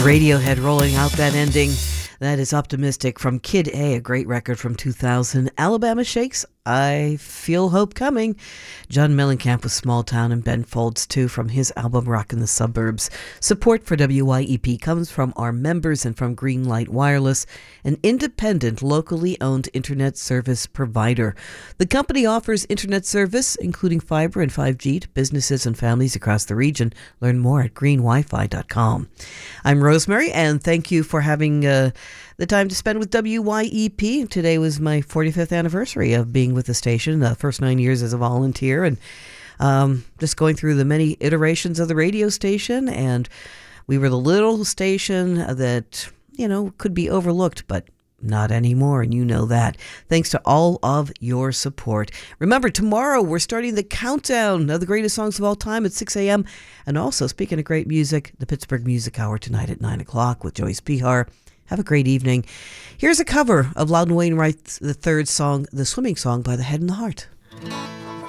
Radiohead rolling out that ending. That is Optimistic from Kid A, a great record from 2000. Alabama Shakes, I Feel Hope Coming. John Mellencamp with Small Town, and Ben Folds too from his album Rockin' the Suburbs. Support for WYEP comes from our members and from Greenlight Wireless, an independent, locally owned internet service provider. The company offers internet service, including fiber and 5G, to businesses and families across the region. Learn more at greenwifi.com. I'm Rosemary, and thank you for having the time to spend with WYEP. Today was my 45th anniversary of being with the station, the first 9 years as a volunteer, and just going through the many iterations of the radio station. And we were the little station that, could be overlooked, but not anymore, and you know that. Thanks to all of your support. Remember, tomorrow we're starting the countdown of the greatest songs of all time at 6 a.m. And also, speaking of great music, the Pittsburgh Music Hour tonight at 9 o'clock with Joyce Behar. Have a great evening. Here's a cover of Loudon Wainwright III's song, The Swimming Song by The Head and the Heart.